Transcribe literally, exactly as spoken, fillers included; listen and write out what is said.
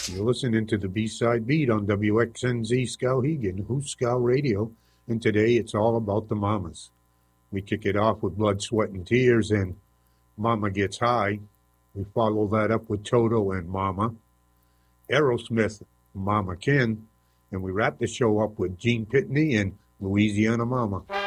You're listening to the B-Side Beat on W X N Z Skowhegan, Who's Skow Radio, and today it's all about the mamas. We kick it off with Blood, Sweat, and Tears and Mama Gets High. We follow that up with Toto and Mama, Aerosmith, Mama Ken, and we wrap the show up with Gene Pitney and Louisiana Mama.